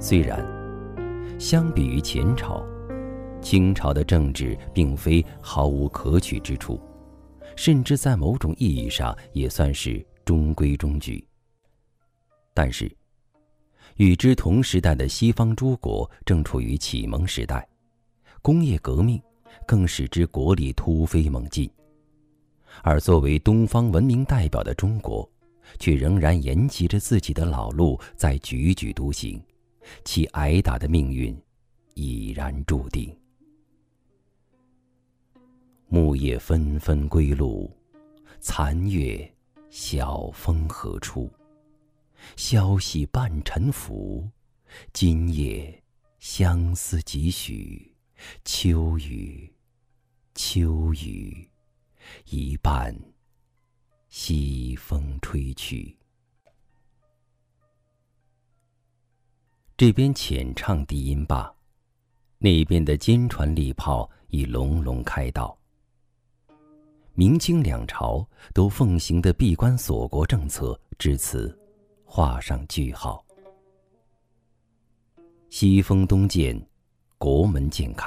虽然相比于前朝，清朝的政治并非毫无可取之处，甚至在某种意义上也算是中规中矩。但是，与之同时代的西方诸国正处于启蒙时代，工业革命更使之国力突飞猛进，而作为东方文明代表的中国，却仍然沿袭着自己的老路在踽踽独行，其挨打的命运已然注定。木叶纷纷归路，残月晓风何处？消息半沉浮，今夜相思几许？秋雨，秋雨，一半西风吹去。这边浅唱低音罢，那边的坚船利炮已隆隆开道。明清两朝都奉行的闭关锁国政策至此画上句号。西风东渐，国门渐开。